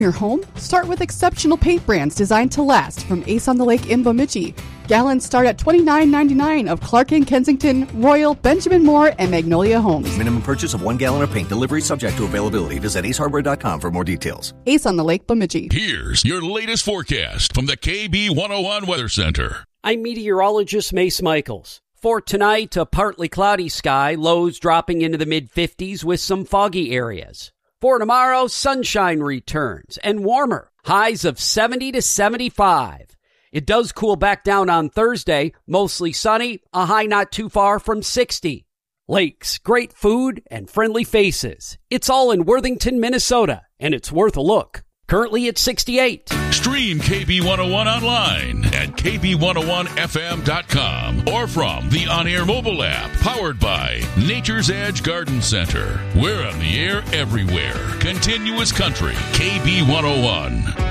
Your home? Start with exceptional paint brands designed to last from Ace on the Lake in Bemidji. Gallons start at $29.99 of Clark & Kensington, Royal, Benjamin Moore, and Magnolia Homes. Minimum purchase of 1 gallon of paint. Delivery subject to availability. Visit acehardware.com for more details. Ace on the Lake, Bemidji. Here's your latest forecast from the KB 101 Weather Center. I'm meteorologist Mace Michaels. For tonight, a partly cloudy sky, lows dropping into the mid-50s with some foggy areas. For tomorrow, sunshine returns and warmer, highs of 70 to 75. It does cool back down on Thursday, mostly sunny, a high not too far from 60. Lakes, great food, and friendly faces. It's all in Worthington, Minnesota, and it's worth a look. Currently at 68. Stream KB101 online at kb101fm.com or from the on-air mobile app powered by Nature's Edge Garden Center. We're on the air everywhere. Continuous country, KB101.